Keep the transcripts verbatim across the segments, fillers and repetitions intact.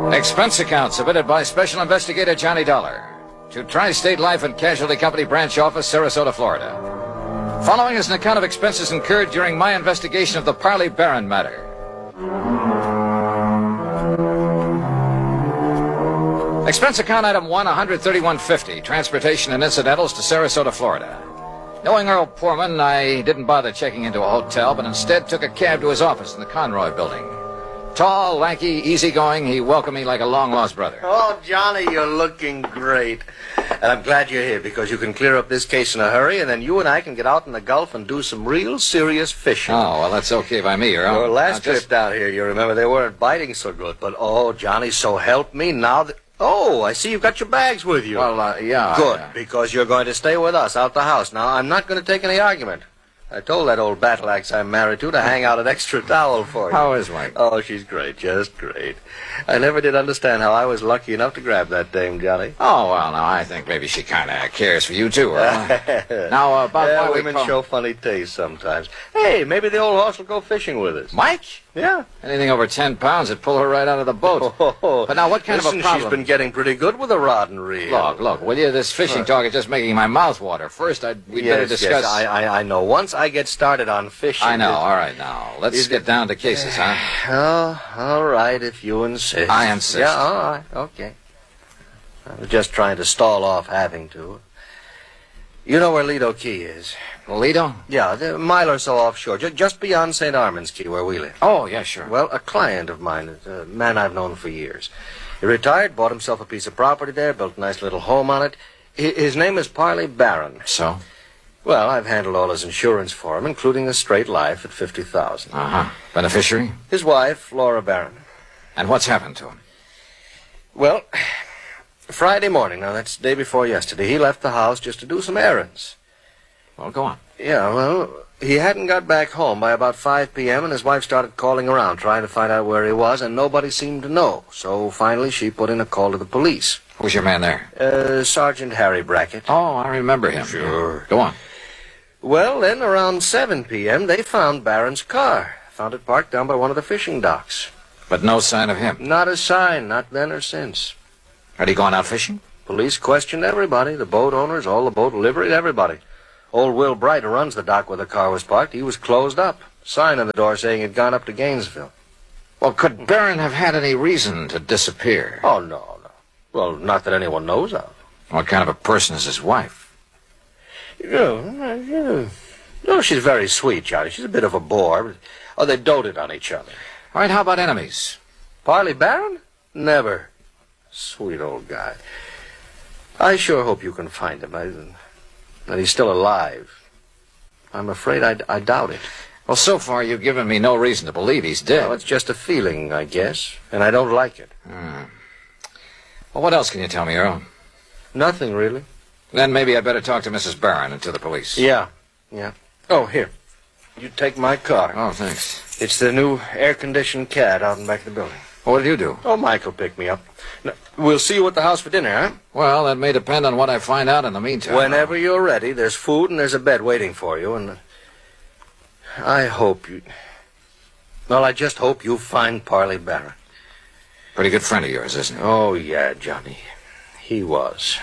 Expense account submitted by Special Investigator Johnny Dollar to Tri-State Life and Casualty Company Branch Office, Sarasota, Florida. Following is an account of expenses incurred during my investigation of the Parley Barron matter. Expense account item one, one hundred thirty-one fifty, transportation and incidentals to Sarasota, Florida. Knowing Earl Poorman, I didn't bother checking into a hotel, but instead took a cab to his office in the Conroy building. Tall, lanky, easygoing, he welcomed me like a long-lost brother. Oh, Johnny, you're looking great. And I'm glad you're here because you can clear up this case in a hurry, and then you and I can get out in the Gulf and do some real serious fishing. Oh, well, that's okay by me, Earl. Your last Now, trip just... down here, you remember, they weren't biting so good. But, oh, Johnny, so help me now that... Oh, I see you've got your bags with you. Well, uh, yeah. Good, yeah. because you're going to stay with us out the house. Now, I'm not going to take any argument. I told that old battle axe I'm married to to hang out an extra towel for you. How is Mike? Oh, she's great, just great. I never did understand how I was lucky enough to grab that dame, Johnny. Oh, well, now, I think maybe she kind of cares for you, too, Earl. Now, uh, about yeah, why we women call... show funny taste sometimes. Hey, maybe the old horse will go fishing with us. Mike? Yeah. Anything over ten pounds would pull her right out of the boat. Oh, but now, what kind listen, of a problem... she's been getting pretty good with a rod and reel. Look, look, will you? This fishing talk is just making my mouth water. First, I'd, we'd yes, better discuss... Yes, I, I, I know. Once I get started on fishing... I know. It... All right, now. Let's Is get it... down to cases, huh? Oh, all right, if you insist. I insist. Yeah, all right, okay. I was just trying to stall off having to. You know where Lido Key is? Lido? Yeah, a mile or so offshore, ju- just beyond Saint Armand's Key, where we live. Oh, yeah, sure. Well, a client of mine, a man I've known for years. He retired, bought himself a piece of property there, built a nice little home on it. H- his name is Parley Barron. So? Well, I've handled all his insurance for him, including a straight life at fifty thousand dollars. Uh-huh. Beneficiary? His wife, Laura Barron. And what's happened to him? Well, Friday morning, now that's the day before yesterday, he left the house just to do some errands. Well, go on. Yeah, well, he hadn't got back home by about five p.m., and his wife started calling around, trying to find out where he was, and nobody seemed to know. So finally, she put in a call to the police. Who's your man there? Uh, Sergeant Harry Brackett. Oh, I remember him. Sure. Go on. Well, then, around seven p.m., they found Barron's car. Found it parked down by one of the fishing docks. But no sign of him? Not a sign, not then or since. Had he gone out fishing? Police questioned everybody, the boat owners, all the boat livery, everybody. Old Will Bright, who runs the dock where the car was parked, he was closed up. Sign on the door saying he'd gone up to Gainesville. Well, could Barron have had any reason to disappear? Oh, no, no. Well, not that anyone knows of. What kind of a person is his wife? You know, you know, no, she's very sweet, Johnny. She's a bit of a bore. But, oh, they doted on each other. All right, how about enemies? Parley Barron? Never. Sweet old guy. I sure hope you can find him. I, that he's still alive. I'm afraid I, I doubt it. Well, so far you've given me no reason to believe he's dead. Well, it's just a feeling, I guess, and I don't like it. Hmm. Well, what else can you tell me, Earl? Nothing, really. Then maybe I'd better talk to Missus Barron and to the police. Yeah, yeah. Oh, here. You take my car. Oh, thanks. It's the new air-conditioned Cat out in the back of the building. Well, what did you do? Oh, Mike will pick me up. Now, we'll see you at the house for dinner, huh? Well, that may depend on what I find out in the meantime. Whenever you're ready, there's food and there's a bed waiting for you, and I hope you... Well, I just hope you find Parley Barron. Pretty good friend of yours, isn't he? Oh, yeah, Johnny. He was.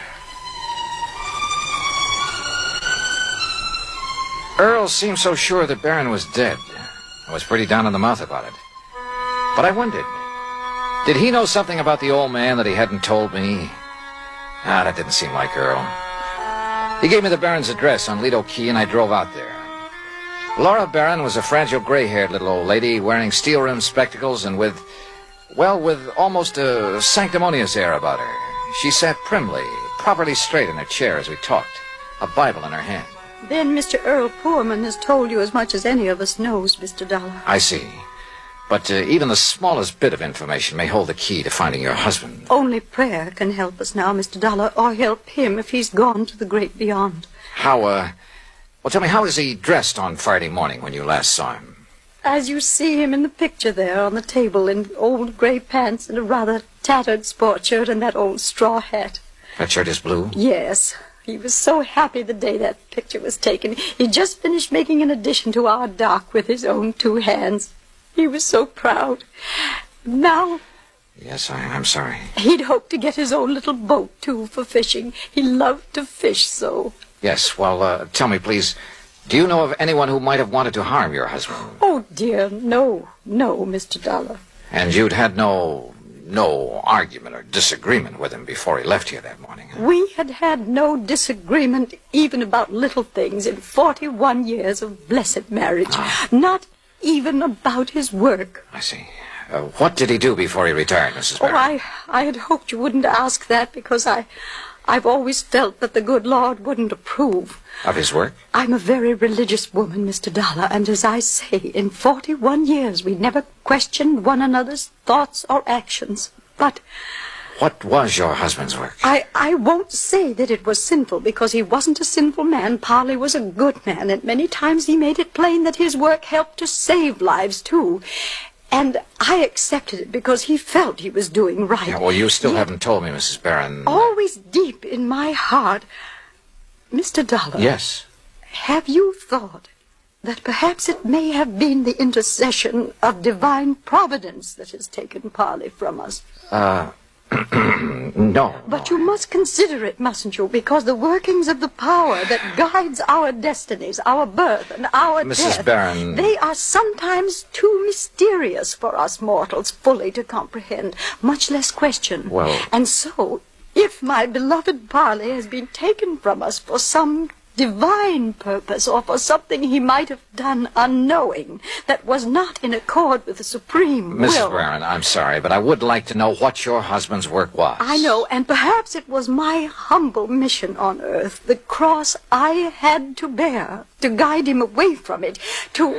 Earl seemed so sure that Barron was dead. I was pretty down in the mouth about it. But I wondered, did he know something about the old man that he hadn't told me? Ah, that didn't seem like Earl. He gave me the Barron's address on Lido Key, and I drove out there. Laura Barron was a fragile, gray-haired little old lady wearing steel-rimmed spectacles and with, well, with almost a sanctimonious air about her. She sat primly, properly straight in her chair as we talked, a Bible in her hand. Then Mister Earl Poorman has told you as much as any of us knows, Mister Dollar. I see. But uh, even the smallest bit of information may hold the key to finding your husband. Only prayer can help us now, Mister Dollar, or help him if he's gone to the great beyond. How, uh... Well, tell me, how was he dressed on Friday morning when you last saw him? As you see him in the picture there on the table in old gray pants and a rather tattered sport shirt and that old straw hat. That shirt is blue? Yes. He was so happy the day that picture was taken. He just finished making an addition to our dock with his own two hands. He was so proud. Now, Yes, I, I'm sorry. He'd hoped to get his own little boat, too, for fishing. He loved to fish so. Yes, well, uh, tell me, please, do you know of anyone who might have wanted to harm your husband? Oh, dear, no, no, Mister Dollar. And you'd had no, no argument or disagreement with him before he left here that morning? Huh? We had had no disagreement even about little things in forty-one years of blessed marriage. Ah. Not even about his work. I see. Uh, what did he do before he retired, Missus Barron? Oh, I, I had hoped you wouldn't ask that because I, I've always felt that the good Lord wouldn't approve. Of his work? I'm a very religious woman, Mister Dollar, and as I say, in forty-one years we never questioned one another's thoughts or actions. But... What was your husband's work? I, I won't say that it was sinful, because he wasn't a sinful man. Parley was a good man, and many times he made it plain that his work helped to save lives, too. And I accepted it because he felt he was doing right. Yeah, well, you still he, haven't told me, Missus Barron. Always deep in my heart, Mister Dollar. Yes? Have you thought that perhaps it may have been the intercession of divine providence that has taken Parley from us? Uh... No. But you must consider it, mustn't you? Because the workings of the power that guides our destinies, our birth and our Missus death... Barron... They are sometimes too mysterious for us mortals fully to comprehend, much less question. Well... And so, if my beloved Parley has been taken from us for some divine purpose, or for something he might have done unknowing that was not in accord with the supreme Missus will... Barron, I'm sorry, but I would like to know what your husband's work was. I know, and perhaps it was my humble mission on earth, the cross I had to bear, to guide him away from it, to...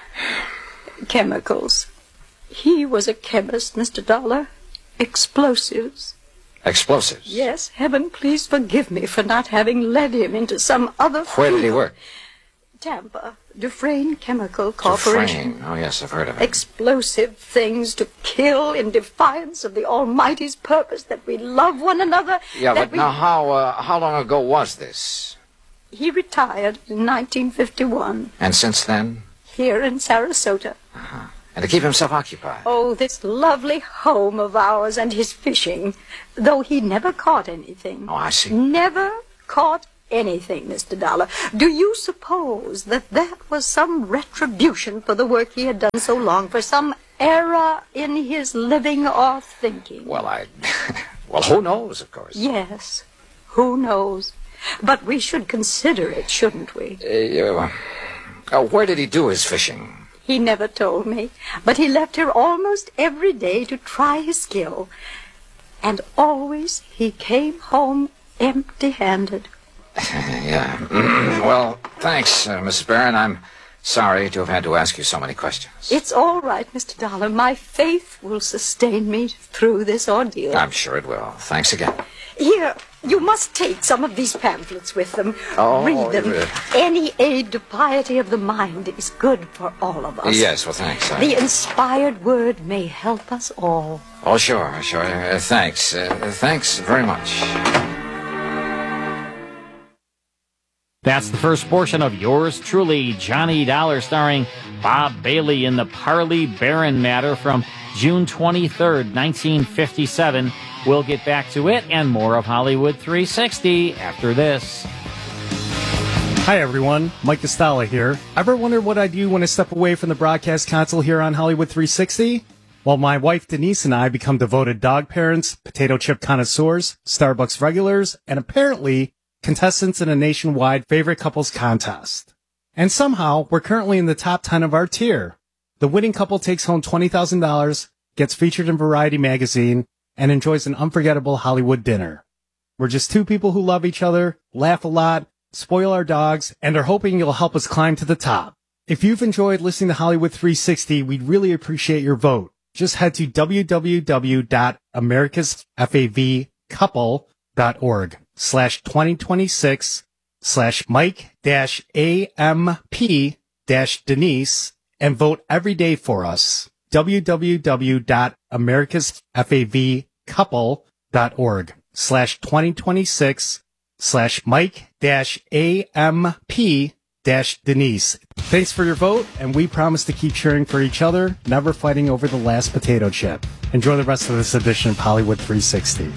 chemicals. He was a chemist, Mister Dollar. Explosives. Explosives? Yes, heaven please forgive me for not having led him into some other Where field. did he work? Tampa. Dufresne Chemical Corporation. Dufresne. Oh, yes, I've heard of it. Explosive things to kill in defiance of the Almighty's purpose, that we love one another. Yeah, that but we... now how, uh, how long ago was this? He retired in nineteen fifty-one. And since then? Here in Sarasota. Uh-huh. And to keep himself occupied. Oh, this lovely home of ours and his fishing, though he never caught anything. Oh, I see. Never caught anything, Mister Dollar. Do you suppose that that was some retribution for the work he had done so long, for some error in his living or thinking? Well, I... well, who knows, of course. Yes, who knows? But we should consider it, shouldn't we? Uh, uh, where did he do his fishing? He never told me, but he left here almost every day to try his skill. And always he came home empty-handed. Yeah. Well, thanks, uh, Missus Barron. I'm sorry to have had to ask you so many questions. It's all right, Mister Dollar. My faith will sustain me through this ordeal. I'm sure it will. Thanks again. Here, you must take some of these pamphlets with them. Oh, read them. yeah. Any aid to piety of the mind is good for all of us. Yes, well, thanks. I... The inspired word may help us all. Oh, sure, sure. Uh, thanks. Uh, thanks very much. That's the first portion of Yours Truly, Johnny Dollar, starring Bob Bailey in the Parley Barron matter from June twenty-third, nineteen fifty-seven. We'll get back to it and more of Hollywood three sixty after this. Hi, everyone. Mike Costello here. Ever wonder what I do when I step away from the broadcast console here on Hollywood three sixty? Well, my wife Denise and I become devoted dog parents, potato chip connoisseurs, Starbucks regulars, and apparently contestants in a nationwide favorite couples contest. And somehow, we're currently in the top ten of our tier. The winning couple takes home twenty thousand dollars, gets featured in Variety magazine, and enjoys an unforgettable Hollywood dinner. We're just two people who love each other, laugh a lot, spoil our dogs, and are hoping you'll help us climb to the top. If you've enjoyed listening to Hollywood three sixty, we'd really appreciate your vote. Just head to w w w dot americas fav couple dot org slash twenty twenty-six slash Mike dash A M P dash Denise and vote every day for us. w w w dot americas fav couple dot org slash twenty twenty-six slash Mike dash A M P dash Denise. Thanks for your vote, and we promise to keep cheering for each other, never fighting over the last potato chip. Enjoy the rest of this edition of Hollywood three sixty.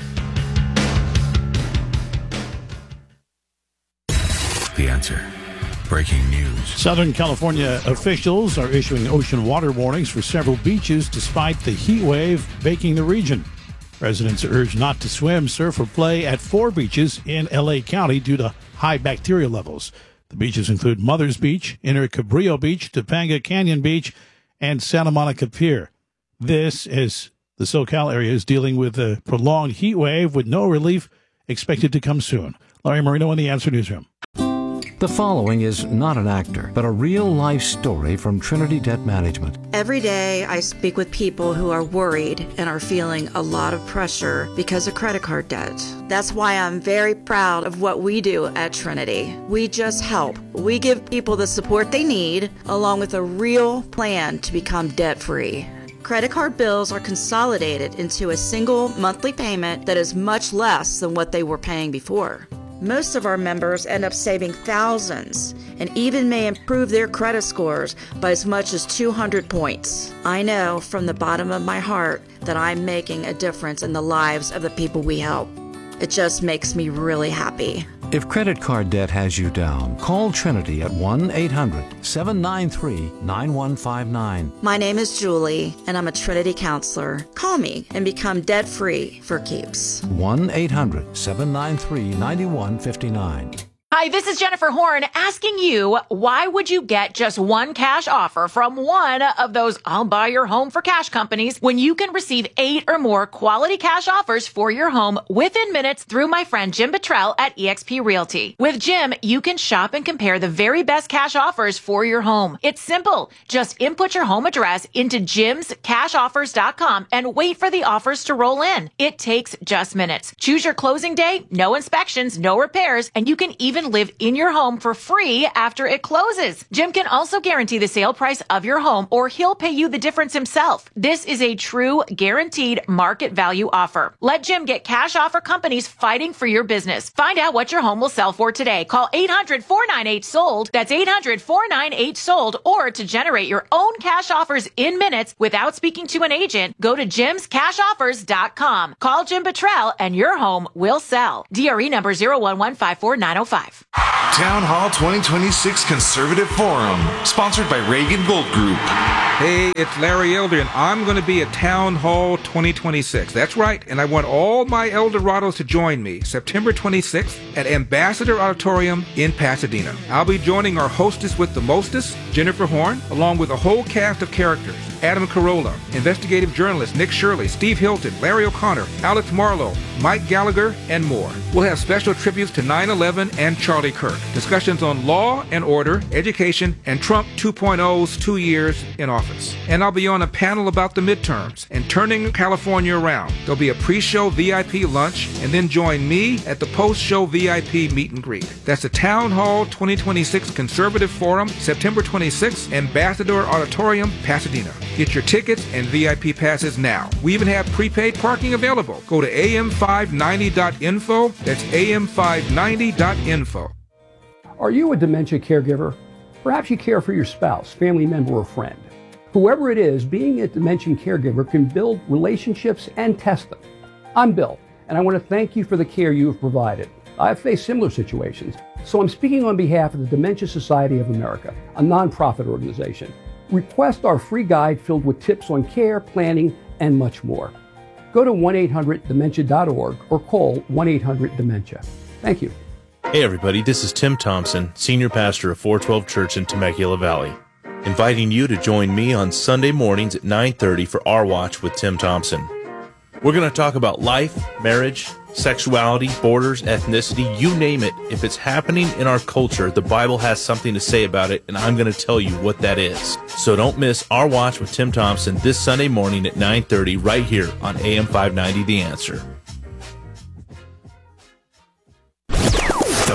The Answer. Breaking news. Southern California officials are issuing ocean water warnings for several beaches despite the heat wave baking the region. Residents are urged not to swim, surf, or play at four beaches in L A County due to high bacteria levels. The beaches include Mother's Beach, Inner Cabrillo Beach, Topanga Canyon Beach, and Santa Monica Pier. This, as the SoCal area is dealing with a prolonged heat wave with no relief expected to come soon. Larry Marino in the Answer Newsroom. The following is not an actor, but a real-life story from Trinity Debt Management. Every day I speak with people who are worried and are feeling a lot of pressure because of credit card debt. That's why I'm very proud of what we do at Trinity. We just help. We give people the support they need, along with a real plan to become debt-free. Credit card bills are consolidated into a single monthly payment that is much less than what they were paying before. Most of our members end up saving thousands and even may improve their credit scores by as much as two hundred points. I know from the bottom of my heart that I'm making a difference in the lives of the people we help. It just makes me really happy. If credit card debt has you down, call Trinity at one eight hundred seven nine three nine one five nine. My name is Julie, and I'm a Trinity counselor. Call me and become debt-free for keeps. one eight hundred seven nine three nine one five nine. Hi, this is Jennifer Horn asking you, why would you get just one cash offer from one of those I'll buy your home for cash companies when you can receive eight or more quality cash offers for your home within minutes through my friend Jim Buttrell at eXp Realty? With Jim, you can shop and compare the very best cash offers for your home. It's simple. Just input your home address into jims cash offers dot com and wait for the offers to roll in. It takes just minutes. Choose your closing day, no inspections, no repairs, and you can even live in your home for free after it closes. Jim can also guarantee the sale price of your home, or he'll pay you the difference himself. This is a true guaranteed market value offer. Let Jim get cash offer companies fighting for your business. Find out what your home will sell for today. Call eight hundred four nine eight sold. That's eight hundred four nine eight sold. Or to generate your own cash offers in minutes without speaking to an agent, go to jims cash offers dot com. Call Jim Buttrell and your home will sell. D R E number zero one one five four nine zero five. Town Hall twenty twenty-six Conservative Forum, sponsored by Reagan Gold Group. Hey, it's Larry Elder, and I'm going to be at Town Hall twenty twenty-six. That's right, and I want all my Eldorados to join me September twenty-sixth at Ambassador Auditorium in Pasadena. I'll be joining our hostess with the mostest, Jennifer Horn, along with a whole cast of characters. Adam Carolla, investigative journalist Nick Shirley, Steve Hilton, Larry O'Connor, Alex Marlowe, Mike Gallagher, and more. We'll have special tributes to nine eleven and Charlie Kirk, discussions on law and order, education, and Trump two point oh's two years in office. And I'll be on a panel about the midterms and turning California around. There'll be a pre-show V I P lunch, and then join me at the post-show V I P meet and greet. That's the Town Hall twenty twenty-six Conservative Forum, September twenty-sixth, Ambassador Auditorium, Pasadena. Get your tickets and V I P passes now. We even have prepaid parking available. Go to A M five ninety dot info. That's A M five ninety dot info. Are you a dementia caregiver? Perhaps you care for your spouse, family member, or friend. Whoever it is, being a dementia caregiver can build relationships and test them. I'm Bill, and I want to thank you for the care you have provided. I've faced similar situations, so I'm speaking on behalf of the Dementia Society of America, a nonprofit organization. Request our free guide filled with tips on care, planning, and much more. Go to one eight hundred dementia dot org or call one eight hundred dementia. Thank you. Hey everybody, this is Tim Thompson, Senior Pastor of four twelve Church in Temecula Valley, inviting you to join me on Sunday mornings at nine thirty for Our Watch with Tim Thompson. We're going to talk about life, marriage, sexuality, borders, ethnicity, you name it. If it's happening in our culture, the Bible has something to say about it, and I'm going to tell you what that is. So don't miss Our Watch with Tim Thompson this Sunday morning at nine thirty right here on A M five ninety The Answer. The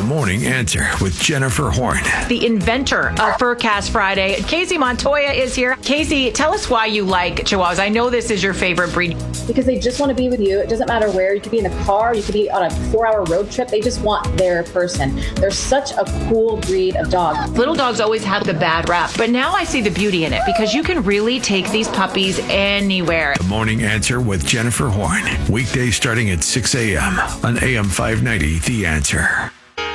Morning Answer with Jennifer Horn. The inventor of Furcast Friday, Casey Montoya, is here. Casey, tell us why you like Chihuahuas. I know this is your favorite breed. Because they just want to be with you. It doesn't matter where. You could be in the car. You could be on a four-hour road trip. They just want their person. They're such a cool breed of dog. Little dogs always have the bad rap, but now I see the beauty in it because you can really take these puppies anywhere. The Morning Answer with Jennifer Horn. Weekdays starting at six a.m. on A M five ninety, The Answer.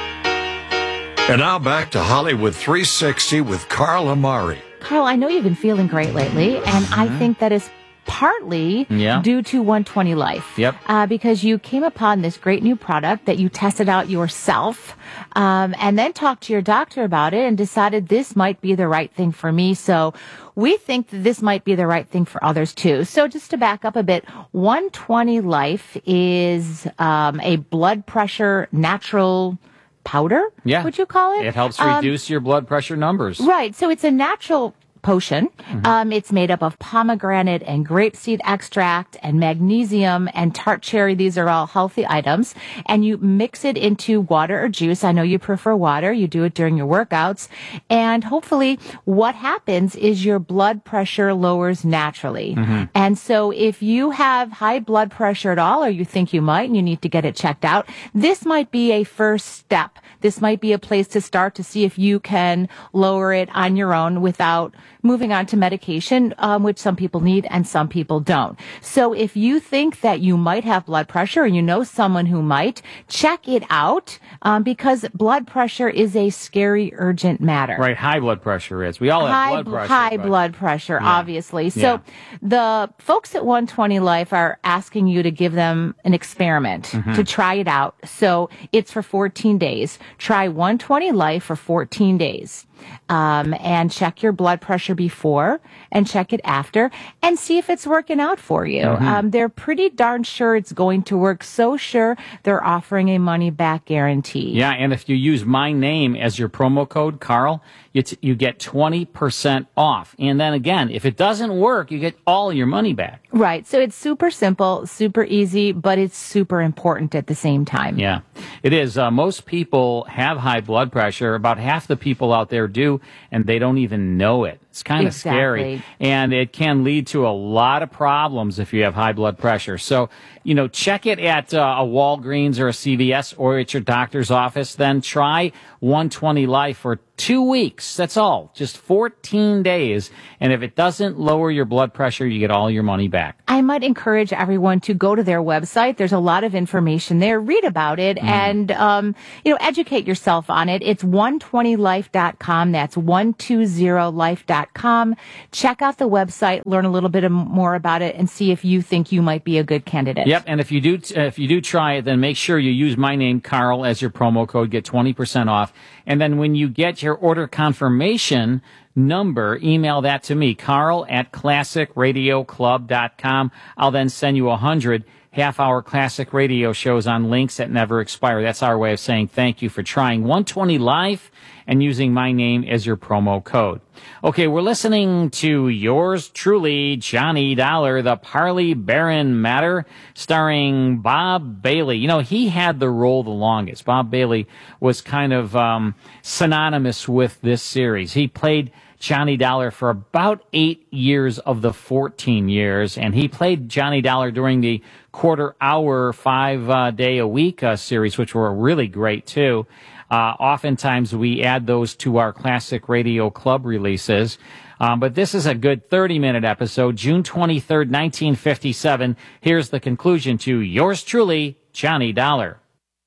And now back to Hollywood three sixty with Carl Amari. Carl, I know you've been feeling great lately, and mm-hmm. I think that is partly yeah. due to one twenty Life. Yep. Uh, because you came upon this great new product that you tested out yourself, um, and then talked to your doctor about it and decided this might be the right thing for me. So we think that this might be the right thing for others too. So just to back up a bit, one twenty Life is um, a blood pressure natural powder, yeah. would you call it? It helps Um, reduce your blood pressure numbers. Right. So it's a natural potion. Mm-hmm. Um, it's made up of pomegranate and grapeseed extract and magnesium and tart cherry. These are all healthy items. And you mix it into water or juice. I know you prefer water. You do it during your workouts. And hopefully what happens is your blood pressure lowers naturally. Mm-hmm. And so if you have high blood pressure at all, or you think you might and you need to get it checked out, this might be a first step. This might be a place to start to see if you can lower it on your own without moving on to medication, um, which some people need and some people don't. So if you think that you might have blood pressure and you know someone who might, check it out, um, because blood pressure is a scary, urgent matter. Right, high blood pressure is. We all have high, blood pressure. High but... blood pressure, yeah. obviously. So yeah. the folks at one twenty Life are asking you to give them an experiment, mm-hmm. to try it out. So it's for fourteen days. Try one twenty Life for fourteen days. Um, and check your blood pressure before and check it after and see if it's working out for you. Mm-hmm. Um, they're pretty darn sure it's going to work. So sure they're offering a money back guarantee. Yeah, and if you use my name as your promo code, Carl, you, t- you get twenty percent off. And then again, if it doesn't work, you get all your money back. Right. So it's super simple, super easy, but it's super important at the same time. Yeah, it is. Uh, most people have high blood pressure. About half the people out there do, and they don't even know it. It's kind of Exactly. scary, and it can lead to a lot of problems if you have high blood pressure. So, you know, check it at uh, a Walgreens or a C V S or at your doctor's office. Then try one twenty Life for two weeks. That's all. Just fourteen days. And if it doesn't lower your blood pressure, you get all your money back. I might encourage everyone to go to their website. There's a lot of information there. Read about it mm. and, um, you know, educate yourself on it. It's one twenty life dot com. That's one twenty life dot com. Check out the website, learn a little bit more about it, and see if you think you might be a good candidate. Yep. And if you do, if you do try it, then make sure you use my name, Carl, as your promo code. Get twenty percent off. And then when you get your order confirmation number, email that to me, Carl at classic radio club dot com. I'll then send you a hundred half-hour classic radio shows on links that never expire. That's our way of saying thank you for trying one twenty Life and using my name as your promo code. Okay, we're listening to yours truly, Johnny Dollar, the Parley Baron Matter, starring Bob Bailey. You know, he had the role the longest. Bob Bailey was kind of um, synonymous with this series. He played Johnny Dollar for about eight years of the fourteen years, and he played Johnny Dollar during the quarter hour, five uh, day a week uh, series, which were really great too. Uh, oftentimes we add those to our Classic Radio Club releases. Um, but this is a good thirty minute episode, June twenty-third, nineteen fifty-seven. Here's the conclusion to yours truly, Johnny Dollar.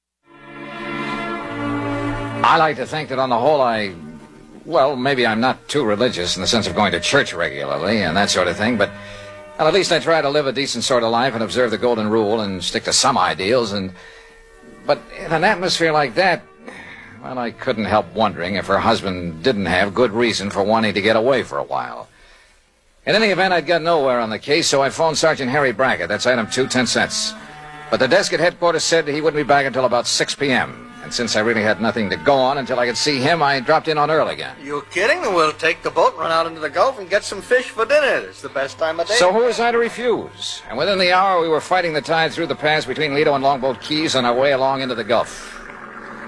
I like to think that on the whole I, well, maybe I'm not too religious in the sense of going to church regularly and that sort of thing, but well, at least I try to live a decent sort of life and observe the golden rule and stick to some ideals. And but in an atmosphere like that, well, I couldn't help wondering if her husband didn't have good reason for wanting to get away for a while. In any event, I'd got nowhere on the case, so I phoned Sergeant Harry Brackett. That's item two, ten cents. But the desk at headquarters said he wouldn't be back until about six p.m. And since I really had nothing to go on until I could see him, I dropped in on Earl again. You kidding? We'll take the boat, run out into the Gulf, and get some fish for dinner. It's the best time of day. So who was I to refuse? And within the hour, we were fighting the tide through the pass between Lido and Longboat Keys on our way along into the Gulf.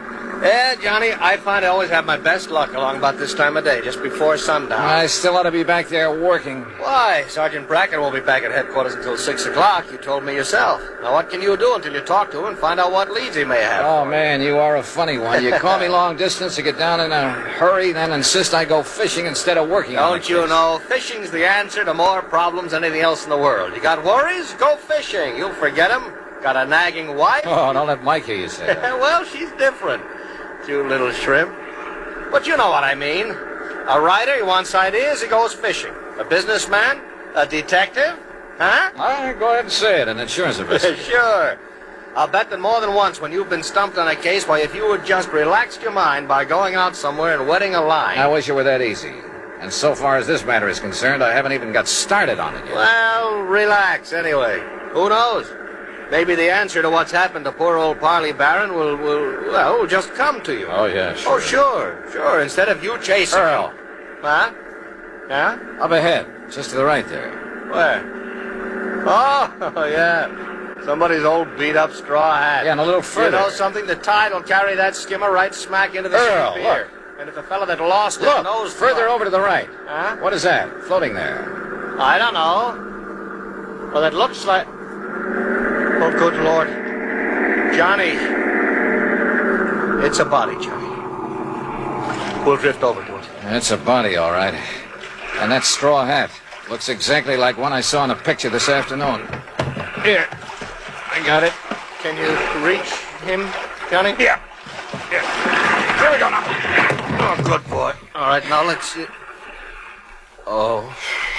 Yeah, Johnny, I find I always have my best luck along about this time of day, just before sundown. I still ought to be back there working. Why? Sergeant Brackett won't be back at headquarters until six o'clock. You told me yourself. Now, what can you do until you talk to him and find out what leads he may have? Oh, man, you are a funny one. You call me long distance to get down in a hurry, then insist I go fishing instead of working. Don't you know, fishing's the answer to more problems than anything else in the world. You got worries? Go fishing. You'll forget them. Got a nagging wife? Oh, don't let Mike hear you say that. Well, she's different. You little shrimp. But you know what I mean. A writer, he wants ideas, he goes fishing. A businessman? A detective? Huh? All right, go ahead and say it. An insurance investor. Sure. I'll bet that more than once when you've been stumped on a case, why, if you had just relaxed your mind by going out somewhere and wetting a line... I wish it were that easy. And so far as this matter is concerned, I haven't even got started on it yet. Well, relax anyway. Who knows? Maybe the answer to what's happened to poor old Parley Barron will, will, well, will just come to you. Oh, yeah, sure. Oh, sure, sure. Instead of you chasing Earl. him. Huh? Yeah? Up ahead, just to the right there. Where? Oh, yeah. Somebody's old beat-up straw hat. Yeah, and a little further. You know something? The tide will carry that skimmer right smack into the Earl, sea of beer. look. And if the fellow that lost it Look, knows... further over to the right. Huh? What is that, floating there? I don't know. Well, it looks like... Oh, good Lord. Johnny. It's a body, Johnny. We'll drift over to it. It's a body, all right. And that straw hat looks exactly like one I saw in a picture this afternoon. Here. I got it. Can you reach him, Johnny? Yeah. Yeah. Here we go now. Oh, good boy. All right, now let's see. Oh.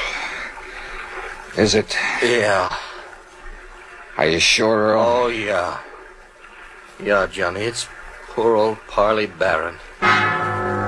Is it? Yeah. Are you sure, Earl? Oh, yeah. Yeah, Johnny, it's poor old Parley Barron.